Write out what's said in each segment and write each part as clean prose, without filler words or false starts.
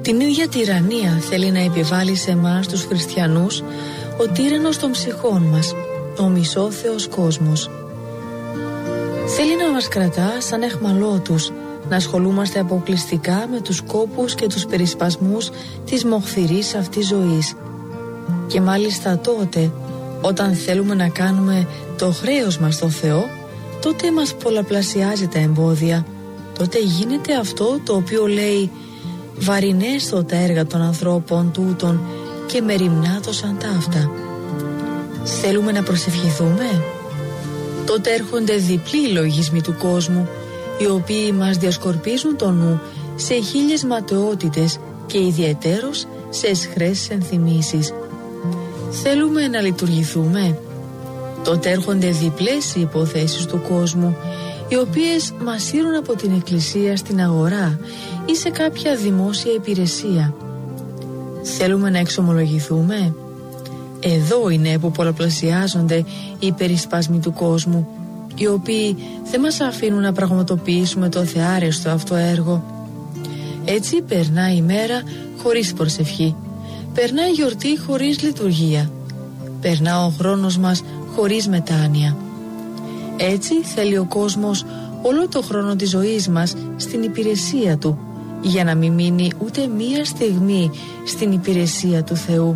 Την ίδια τυραννία θέλει να επιβάλλει σε εμάς τους χριστιανούς ο τύραννος των ψυχών μας, ο μισόθεος κόσμος. Θέλει να μας κρατά σαν αιχμαλώτους, να ασχολούμαστε αποκλειστικά με τους κόπους και τους περισπασμούς της μοχθηρής αυτής ζωής. Και μάλιστα τότε, όταν θέλουμε να κάνουμε το χρέος μας στο Θεό, τότε μας πολλαπλασιάζει τα εμπόδια. Τότε γίνεται αυτό το οποίο λέει «Βαρινέστο τα έργα των ανθρώπων τούτων και μεριμνάτωσαν ταύτα». Θέλουμε να προσευχηθούμε? Τότε έρχονται διπλοί λογισμοί του κόσμου, οι οποίοι μας διασκορπίζουν το νου σε 1000 ματαιότητες και ιδιαιτέρως σε αισχρές ενθυμίσεις. Θέλουμε να λειτουργηθούμε? Τότε έρχονται διπλές οι υποθέσεις του κόσμου, οι οποίες μας σύρουν από την εκκλησία στην αγορά ή σε κάποια δημόσια υπηρεσία. Θέλουμε να εξομολογηθούμε? Εδώ είναι που πολλαπλασιάζονται οι περισπάσμοι του κόσμου, οι οποίοι δεν μας αφήνουν να πραγματοποιήσουμε το θεάρεστο αυτό έργο. Έτσι περνάει η μέρα χωρίς προσευχή, περνάει η γιορτή χωρίς λειτουργία, περνά ο χρόνος μας χωρίς μετάνοια. Έτσι θέλει ο κόσμος όλο το χρόνο της ζωής μας στην υπηρεσία του, για να μην μείνει ούτε μία στιγμή στην υπηρεσία του Θεού.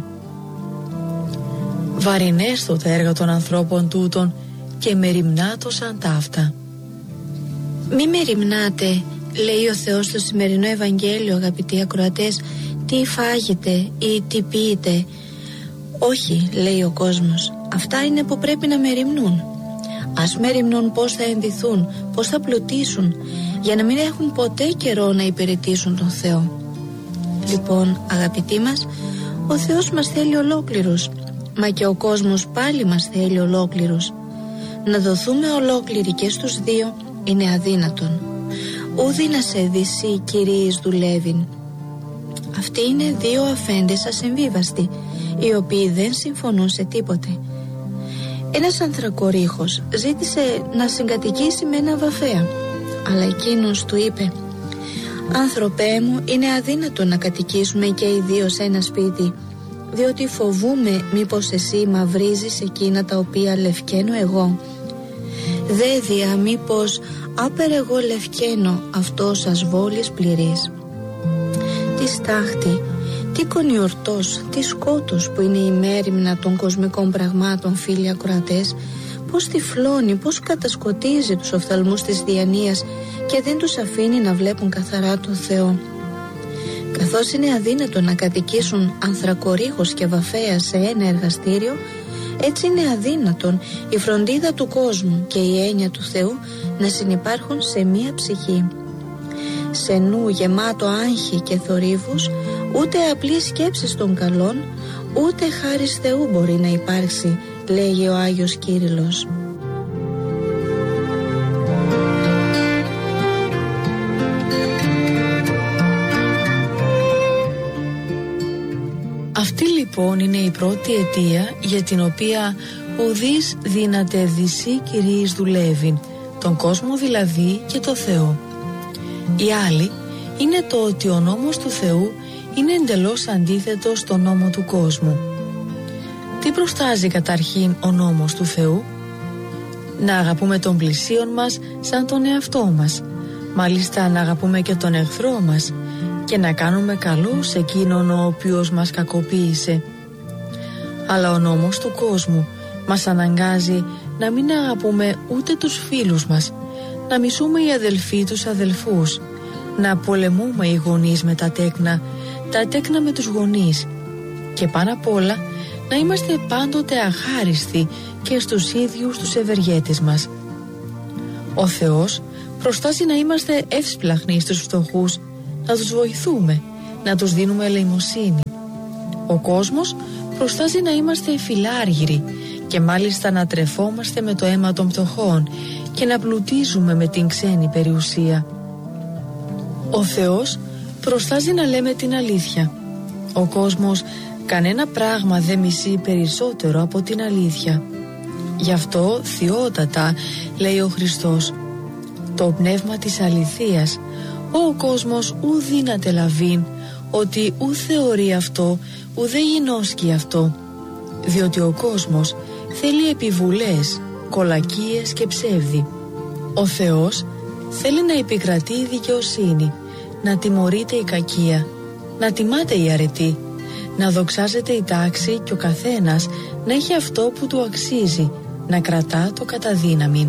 Βαρινέστο τα έργα των ανθρώπων τούτων και μεριμνάτωσαν ταύτα. Μη μεριμνάτε, λέει ο Θεός στο σημερινό Ευαγγέλιο, αγαπητοί ακροατές, τι φάγετε ή τι πείτε. Όχι, λέει ο κόσμος, αυτά είναι που πρέπει να μεριμνούν. Ας μεριμνούν πώς θα ενδυθούν, πώς θα πλουτίσουν, για να μην έχουν ποτέ καιρό να υπηρετήσουν τον Θεό. Λοιπόν, αγαπητοί μας, ο Θεός μας θέλει ολόκληρους, μα και ο κόσμος πάλι μας θέλει ολόκληρους. Να δοθούμε ολόκληροι και στους δύο είναι αδύνατον. Ούδη να σε δυσί κυρίης δουλεύειν. Αυτοί είναι δύο αφέντες ασυμβίβαστοι, οι οποίοι δεν συμφωνούν σε τίποτε. Ένας ανθρακορίχος ζήτησε να συγκατοικήσει με ένα βαφέα, αλλά εκείνος του είπε «Άνθρωπέ μου, είναι αδύνατο να κατοικήσουμε και οι δύο σε ένα σπίτι, διότι φοβούμαι μήπως εσύ μαυρίζεις εκείνα τα οποία λευκαίνω εγώ. Δέδια μήπως άπερ εγώ λευκαίνω, αυτό σας βόλης πληρής». Τι στάχτη, τι κονιορτός, τι σκότος που είναι η μέριμνα των κοσμικών πραγμάτων, φίλοι ακροατές, πώς τυφλώνει, πώς κατασκοτίζει τους οφθαλμούς της διανοίας και δεν τους αφήνει να βλέπουν καθαρά τον Θεό. Καθώς είναι αδύνατο να κατοικήσουν ανθρακορίχος και βαφέα σε ένα εργαστήριο, έτσι είναι αδύνατον η φροντίδα του κόσμου και η έννοια του Θεού να συνυπάρχουν σε μία ψυχή. Σε νου γεμάτο άγχη και θορύβους, ούτε απλή σκέψη των καλών, ούτε χάρις Θεού μπορεί να υπάρξει, λέγει ο Άγιος Κύριλλος. Αυτή λοιπόν είναι η πρώτη αιτία για την οποία ουδείς δύναται δυσί κυρίης δουλεύειν, τον κόσμο δηλαδή και το Θεό. Η άλλη είναι το ότι ο νόμος του Θεού είναι εντελώς αντίθετος στον νόμο του κόσμου. Τι προστάζει καταρχήν ο νόμος του Θεού? Να αγαπούμε τον πλησίον μας σαν τον εαυτό μας, μάλιστα να αγαπούμε και τον εχθρό μας και να κάνουμε καλό σε εκείνον ο οποίος μας κακοποίησε. Αλλά ο νόμος του κόσμου μας αναγκάζει να μην αγαπούμε ούτε τους φίλους μας, να μισούμε οι αδελφοί τους αδελφούς, να πολεμούμε οι γονείς με τα τέκνα με τους γονείς και πάνω απ' όλα να είμαστε πάντοτε αχάριστοι και στους ίδιους τους ευεργέτες μας. Ο Θεός προστάζει να είμαστε εύσπλαχνοι στους φτωχούς, να τους βοηθούμε, να τους δίνουμε ελεημοσύνη. Ο κόσμος προστάζει να είμαστε φιλάργυροι και μάλιστα να τρεφόμαστε με το αίμα των φτωχών και να πλουτίζουμε με την ξένη περιουσία. Ο Θεός προστάζει να λέμε την αλήθεια. Ο κόσμος κανένα πράγμα δεν μισεί περισσότερο από την αλήθεια. Γι' αυτό θειότατα λέει ο Χριστός, το πνεύμα της αληθείας ο κόσμος ου δύναται λαβήν, ότι ου θεωρεί αυτό, ουδέ γινώσκει αυτό, διότι ο κόσμος θέλει επιβουλές, κολακίες και ψεύδι. Ο Θεός θέλει να επικρατεί η δικαιοσύνη, να τιμωρείται η κακία, να τιμάται η αρετή, να δοξάζεται η τάξη και ο καθένας να έχει αυτό που του αξίζει, να κρατά το κατά δύναμη.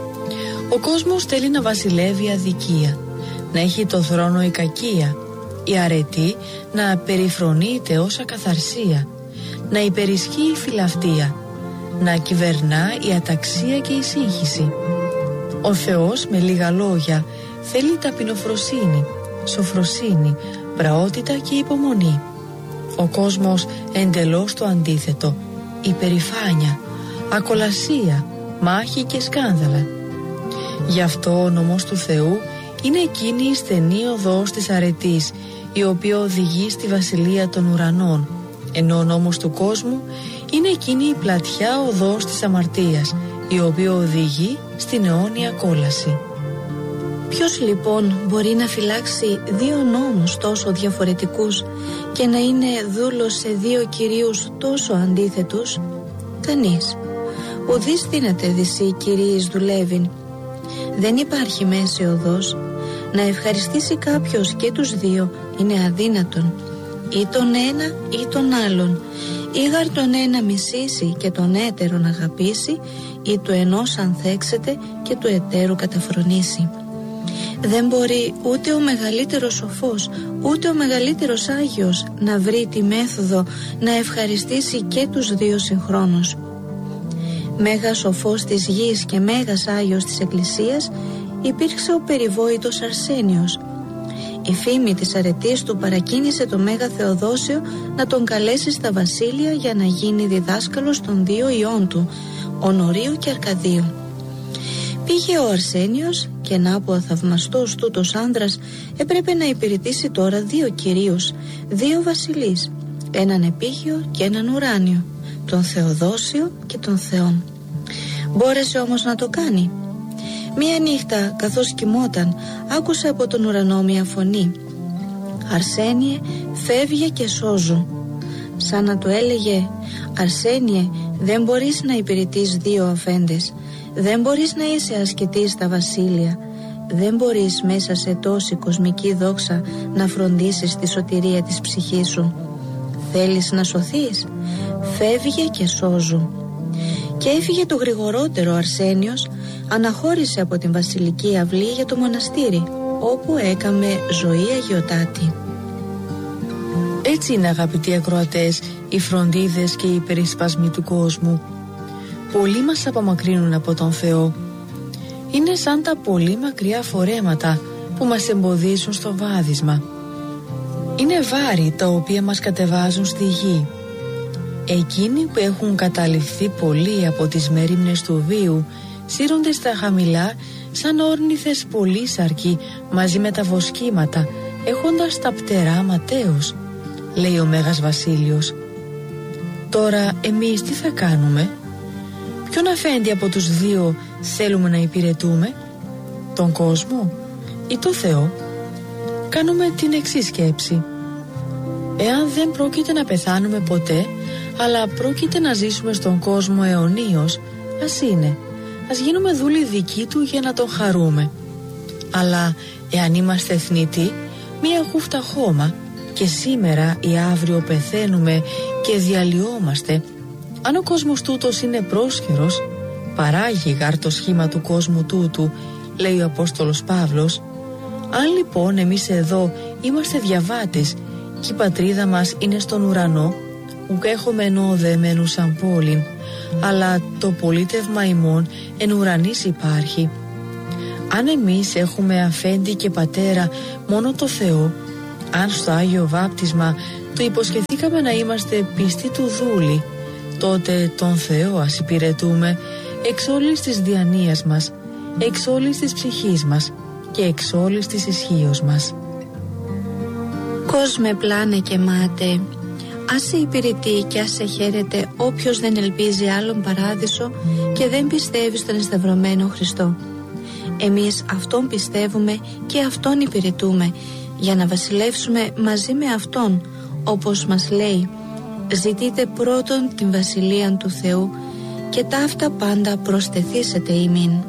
Ο κόσμος θέλει να βασιλεύει η αδικία, να έχει το θρόνο η κακία, η αρετή να περιφρονείται ως ακαθαρσία, να υπερισχύει η φιλαυτία, να κυβερνά η αταξία και η σύγχυση. Ο Θεός με λίγα λόγια θέλει ταπεινοφροσύνη, σοφροσύνη, πραότητα και υπομονή. Ο κόσμος εντελώς το αντίθετο, υπερηφάνεια, ακολασία, μάχη και σκάνδαλα. Γι' αυτό ο νόμος του Θεού είναι εκείνη η στενή οδός της αρετής, η οποία οδηγεί στη βασιλεία των ουρανών, ενώ ο νόμος του κόσμου είναι εκείνη η πλατιά οδός της αμαρτίας, η οποία οδηγεί στην αιώνια κόλαση. Ποιος λοιπόν μπορεί να φυλάξει δύο νόμους τόσο διαφορετικούς και να είναι δούλος σε δύο κυρίους τόσο αντίθετους? Κανείς. Ουδής δύναται δυσί κυρίης δουλεύειν. Δεν υπάρχει μέση οδός. Να ευχαριστήσει κάποιος και τους δύο είναι αδύνατον, ή τον ένα ή τον άλλον, ή γαρ τον ένα μισήσει και τον έτερον αγαπήσει, ή του ενός ανθέξεται και του εταίρου καταφρονήσει. Δεν μπορεί ούτε ο μεγαλύτερος σοφός, ούτε ο μεγαλύτερος Άγιος να βρει τη μέθοδο να ευχαριστήσει και τους δύο συγχρόνως. Μέγας σοφός της γης και μέγας Άγιος της Εκκλησίας υπήρξε ο περιβόητος Αρσένιος. Η φήμη της αρετής του παρακίνησε το Μέγα Θεοδόσιο να τον καλέσει στα βασίλεια για να γίνει διδάσκαλος των δύο ιών του, Ονορίου και Αρκαδίου. Πήγε ο Αρσένιος και να που ο θαυμαστός τούτος άνδρας έπρεπε να υπηρετήσει τώρα δύο κυρίους, δύο βασιλείς, έναν επίγειο και έναν ουράνιο, τον Θεοδόσιο και τον Θεόν. Μπόρεσε όμως να το κάνει. Μία νύχτα καθώς κοιμόταν άκουσε από τον ουρανό μια φωνή: «Αρσένιε, φεύγε και σώζου». Σαν να του έλεγε: «Αρσένιε, δεν μπορείς να υπηρετείς δύο αφέντες, δεν μπορείς να είσαι ασκητής στα βασίλεια, δεν μπορείς μέσα σε τόση κοσμική δόξα να φροντίσεις τη σωτηρία της ψυχής σου. Θέλεις να σωθείς? Φεύγε και σώζου». Και έφυγε το γρηγορότερο Αρσένιος, αναχώρησε από την βασιλική αυλή για το μοναστήρι, όπου έκαμε ζωή αγιοτάτη. Έτσι είναι, αγαπητοί ακροατές, οι φροντίδες και οι περισπασμοί του κόσμου. Πολλοί μας απομακρύνουν από τον Θεό. Είναι σαν τα πολύ μακριά φορέματα που μας εμποδίζουν στο βάδισμα. Είναι βάρη τα οποία μας κατεβάζουν στη γη. Εκείνοι που έχουν καταληφθεί πολύ από τις μερίμνες του βίου σύρονται στα χαμηλά σαν όρνηθες πολύσαρκοι μαζί με τα βοσκήματα, έχοντας τα πτερά ματέως, λέει ο Μέγας Βασίλειος. Τώρα εμείς τι θα κάνουμε? Ποιον αφέντη από τους δύο θέλουμε να υπηρετούμε? Τον κόσμο ή το Θεό? Κάνουμε την εξής σκέψη: εάν δεν πρόκειται να πεθάνουμε ποτέ, αλλά πρόκειται να ζήσουμε στον κόσμο αιωνίως, ας είναι, ας γίνουμε δούλοι δικοί του για να τον χαρούμε. Αλλά εάν είμαστε θνητοί, μία χούφτα χώμα, και σήμερα ή αύριο πεθαίνουμε και διαλυόμαστε, αν ο κόσμος τούτος είναι πρόσχερος, παράγει γάρ το σχήμα του κόσμου τούτου, λέει ο Απόστολος Παύλος. Αν λοιπόν εμείς εδώ είμαστε διαβάτες και η πατρίδα μας είναι στον ουρανό, ουκ έχουμε ενώ δεμένους σαν πόλην, αλλά το πολίτευμα ημών εν ουρανής υπάρχει. Αν εμείς έχουμε αφέντη και πατέρα μόνο το Θεό, αν στο Άγιο Βάπτισμα του υποσχεθήκαμε να είμαστε πιστοί του δούλοι, τότε τον Θεό ας υπηρετούμε εξ όλης της διανοίας μας, εξ όλης της ψυχής μας και εξ όλης της ισχύος μας. Κόσμε πλάνε και μάτε, ας σε υπηρετεί και ας σε χαίρεται όποιος δεν ελπίζει άλλον παράδεισο και δεν πιστεύει στον εσταυρωμένο Χριστό. Εμείς Αυτόν πιστεύουμε και Αυτόν υπηρετούμε, για να βασιλεύσουμε μαζί με Αυτόν, όπως μας λέει: «Ζητείτε πρώτον την βασιλεία του Θεού και ταύτα πάντα προστεθήσετε ημίν».